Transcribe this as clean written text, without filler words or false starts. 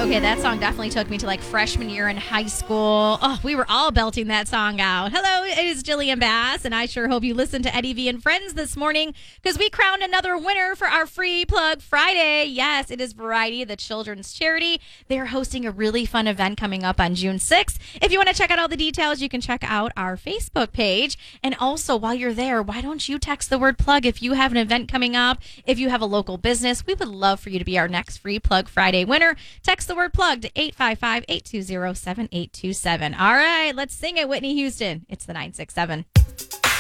Okay, that song definitely took me to like freshman year in high school. Oh, we were all belting that song out. Hello, it is Jillian Bass, and I sure hope you listened to Eddie V and Friends this morning because we crowned another winner for our Free Plug Friday. Yes, it is Variety, the children's charity. They're hosting a really fun event coming up on June 6th. If you want to check out all the details, you can check out our Facebook page. And also, while you're there, why don't you text the word plug if you have an event coming up, if you have a local business. We would love for you to be our next Free Plug Friday winner. Text the word plug to 855-820-7827. All right, let's sing it, Whitney Houston. It's the 967.